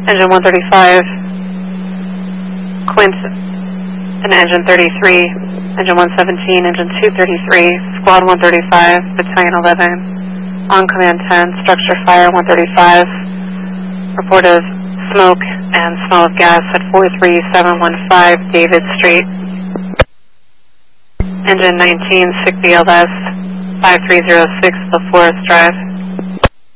Engine 135, Quint and Engine 33, Engine 117, Engine 233, Squad 135, Battalion 11, on command 10, structure fire 135, report of smoke and smell of gas at 43715 David Street. Engine 19, SIC BLS 5306 LaForest Drive.